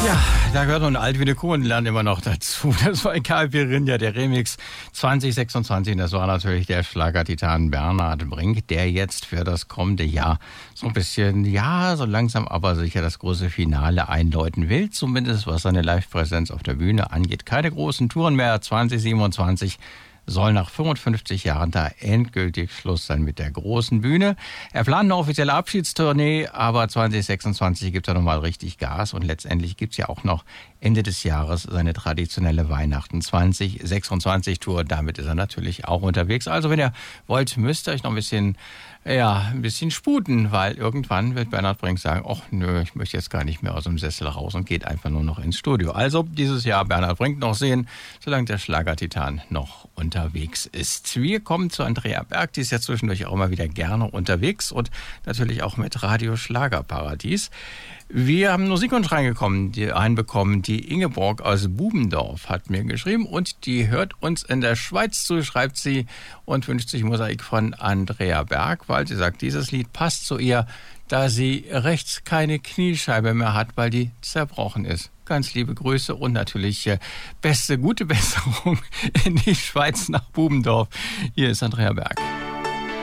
Ja, da gehört nun alt wie eine Kuh und lernt immer noch dazu. Das war Karl Pirinha, der Remix 2026. Das war natürlich der Schlagertitan Bernhard Brink, der jetzt für das kommende Jahr so ein bisschen, ja, so langsam aber sicher das große Finale einläuten will. Zumindest was seine Live-Präsenz auf der Bühne angeht. Keine großen Touren mehr. 2027 soll nach 55 Jahren da endgültig Schluss sein mit der großen Bühne. Er plant eine offizielle Abschiedstournee, aber 2026 gibt er nochmal richtig Gas und letztendlich gibt's ja auch noch Ende des Jahres seine traditionelle Weihnachten 2026 Tour. Damit ist er natürlich auch unterwegs. Also wenn ihr wollt, müsst ihr euch noch ein bisschen sputen, weil irgendwann wird Bernhard Brink sagen, ach nö, ich möchte jetzt gar nicht mehr aus dem Sessel raus und geht einfach nur noch ins Studio. Also dieses Jahr Bernhard Brink noch sehen, solange der Schlagertitan noch unterwegs ist. Wir kommen zu Andrea Berg, die ist ja zwischendurch auch immer wieder gerne unterwegs und natürlich auch mit Radio Schlagerparadies. Wir haben Musikwunsch reinbekommen. Die Ingeborg aus Bubendorf hat mir geschrieben und die hört uns in der Schweiz zu, schreibt sie, und wünscht sich Mosaik von Andrea Berg, weil sie sagt, dieses Lied passt zu ihr, da sie rechts keine Kniescheibe mehr hat, weil die zerbrochen ist. Ganz liebe Grüße und natürlich gute Besserung in die Schweiz nach Bubendorf. Hier ist Andrea Berg.